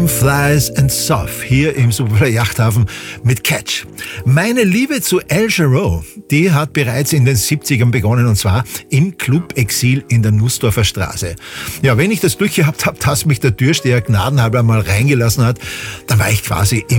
Flies and Soft hier im Superfly Yachthafen mit Catch. Meine Liebe zu Al Jarreau, die hat bereits in den 70ern begonnen, und zwar im Club Exil in der Nussdorfer Straße. Ja, wenn ich das Glück gehabt habe, dass mich der Türsteher gnadenhalber mal reingelassen hat, dann war ich quasi im